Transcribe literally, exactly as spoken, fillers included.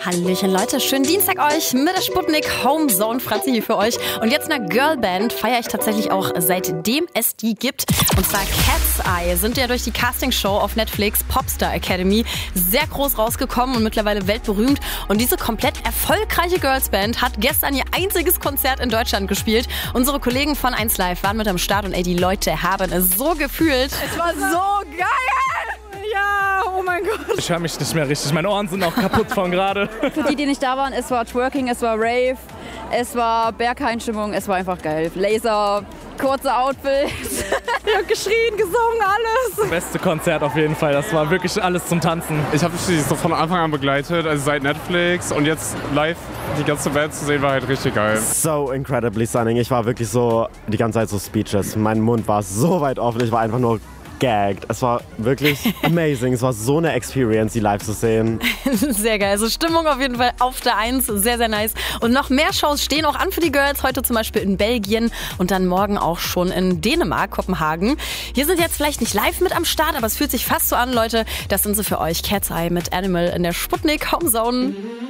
Hallöchen Leute, schönen Dienstag euch mit der Sputnik Homezone. Franzi hier für euch. Und jetzt eine Girlband feiere ich tatsächlich auch seitdem es die gibt. Und zwar Cat's Eye sind ja durch die Castingshow auf Netflix Popstar Academy sehr groß rausgekommen und mittlerweile weltberühmt. Und diese komplett erfolgreiche Girlsband hat gestern ihr einziges Konzert in Deutschland gespielt. Unsere Kollegen von eins Live waren mit am Start und ey, die Leute haben es so gefühlt. Es war so geil! Ja, oh mein Gott. Ich höre mich nicht mehr richtig. Meine Ohren sind auch kaputt von gerade. Für die, die nicht da waren, es war Twerking, es war Rave, es war Berghain-Stimmung, es war einfach geil. Laser, kurze Outfits. Ich hab geschrien, gesungen, alles. Beste Konzert auf jeden Fall. Das war wirklich alles zum Tanzen. Ich habe sie so von Anfang an begleitet, also seit Netflix und jetzt live die ganze Band zu sehen, war halt richtig geil. So incredibly stunning. Ich war wirklich so die ganze Zeit so speechless. Mein Mund war so weit offen, ich war einfach nur gagged. Es war wirklich amazing. Es war so eine Experience, die live zu sehen. Sehr geil. Also Stimmung auf jeden Fall auf der Eins. Sehr, sehr nice. Und noch mehr Shows stehen auch an für die Girls. Heute zum Beispiel in Belgien und dann morgen auch schon in Dänemark, Kopenhagen. Hier sind jetzt vielleicht nicht live mit am Start, aber es fühlt sich fast so an, Leute. Das sind sie für euch. Cat's Eye mit Animal in der Sputnik Homezone.